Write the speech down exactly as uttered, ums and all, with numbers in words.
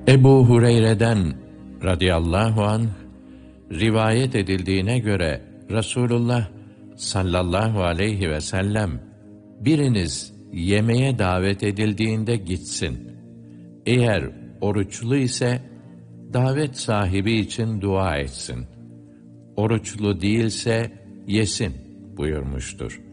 Ebu Hureyre'den radıyallahu anh rivayet edildiğine göre Resulullah sallallahu aleyhi ve sellem biriniz yemeğe davet edildiğinde gitsin. Eğer oruçlu ise davet sahibi için dua etsin. Oruçlu değilse yesin buyurmuştur.